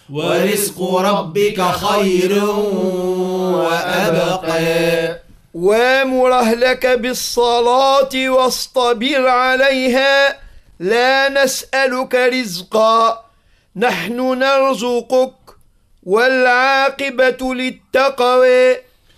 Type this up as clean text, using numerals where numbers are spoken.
ورزق ربك خير وأبقى. وامر أهلك بالصلاة واصطبر عليها لا نسألك رزقا نحن نرزقك والعاقبة للتقوى.